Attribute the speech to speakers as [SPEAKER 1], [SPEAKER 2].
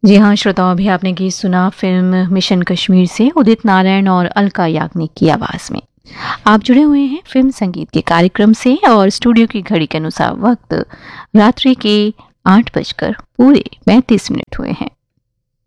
[SPEAKER 1] जी हाँ श्रोताओं, अभी आपने गीत सुना फिल्म मिशन कश्मीर से उदित नारायण और अलका याग्निक की आवाज में। आप जुड़े हुए हैं फिल्म संगीत के कार्यक्रम से और स्टूडियो की घड़ी के अनुसार वक्त रात्रि के 8:35 हुए हैं।